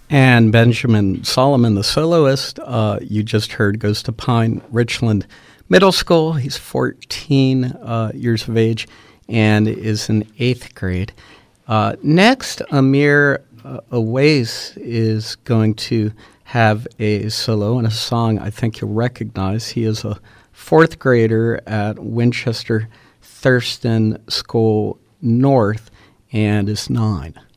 And Benjamin Solomon, the soloist, you just heard, goes to Pine Richland Middle School. He's 14 years of age and is in 8th grade. Next, Amir Awais is going to have a solo and a song I think you'll recognize. He is a 4th grader at Winchester Thurston School North and is 9.